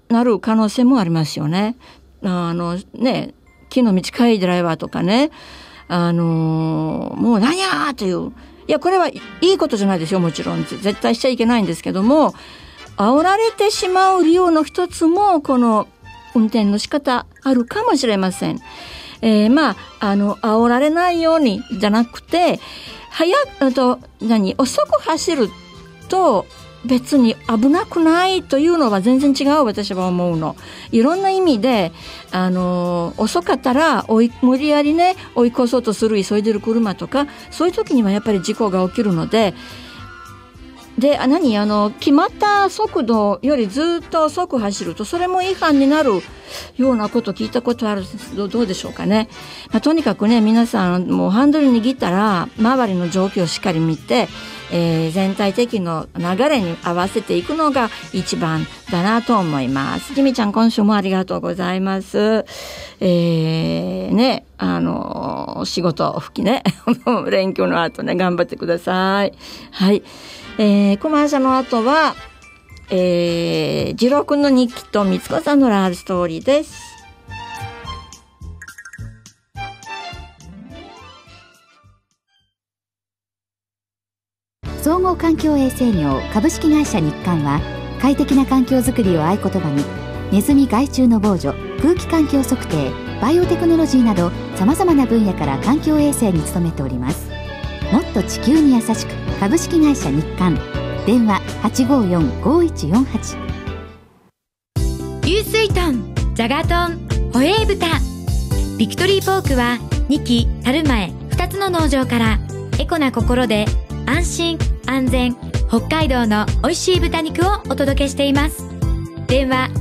なる可能性もありますよね。ね、木の短いドライバーとかね、もう何やという、いやこれはいいことじゃないですよ、もちろん絶対しちゃいけないんですけども、煽られてしまう理由の一つもこの運転の仕方あるかもしれません。煽られないようにじゃなくて、遅く走ると別に危なくないというのは全然違う、私は思うの。いろんな意味で遅かったら無理やりね追い越そうとする急いでる車とか、そういう時にはやっぱり事故が起きるので、決まった速度よりずっと遅く走るとそれも違反になるようなこと聞いたことあるんです。どうでしょうかね。とにかくね、皆さんもうハンドル握ったら周りの状況をしっかり見て、全体的な流れに合わせていくのが一番だなと思います。ジミちゃん、今週もありがとうございます。仕事復帰ね連休の後ね頑張ってください。はい。コマーシャルの後は、次郎くんの日記とみつこさんのラブストーリーです。 総合環境衛生業株式会社日刊は、快適な環境づくりを合言葉にネズミ害虫の防除、空気環境測定、バイオテクノロジーなどさまざまな分野から環境衛生に努めております。もっと地球に優しく、株式会社日刊。電話854-5148。 流水豚、ジャガトン、ホエー豚、ビクトリーポークは2期樽前2つの農場からエコな心で安心安全北海道の美味しい豚肉をお届けしています。電話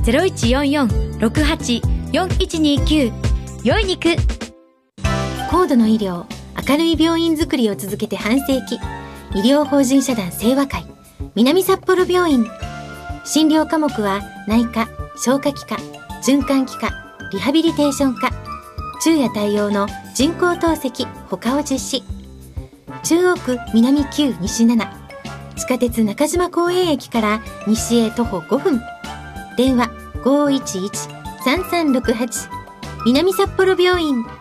0144-68-4129。良い肉。 高度の医療、明るい病院づくりを続けて半世紀、医療法人社団清和会南札幌病院。診療科目は内科、消化器科、循環器科、リハビリテーション科、昼夜対応の人工透析他を実施。中央区南9西7、地下鉄中島公園駅から西へ徒歩5分。電話511-3368。南札幌病院。